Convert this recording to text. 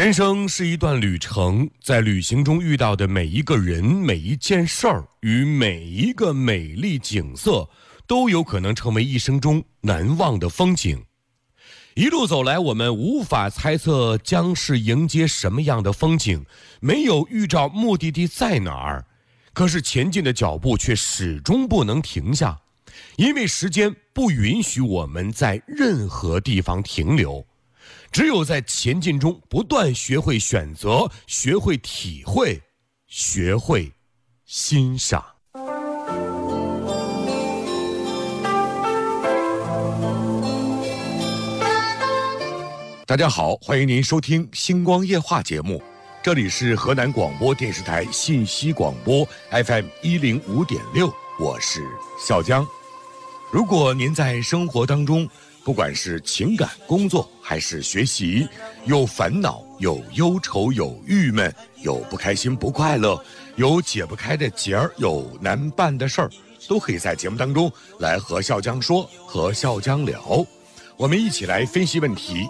人生是一段旅程，在旅行中遇到的每一个人、每一件事儿与每一个美丽景色，都有可能成为一生中难忘的风景。一路走来，我们无法猜测将是迎接什么样的风景，没有预兆目的地在哪儿，可是前进的脚步却始终不能停下，因为时间不允许我们在任何地方停留。只有在前进中不断学会选择，学会体会，学会欣赏。大家好，欢迎您收听星光夜话节目，这里是河南广播电视台信息广播 FM105.6，我是笑江。如果您在生活当中，不管是情感、工作还是学习，有烦恼、有忧愁、有郁闷、有不开心、不快乐，有解不开的结儿，有难办的事儿，都可以在节目当中来和笑江说，和笑江聊，我们一起来分析问题，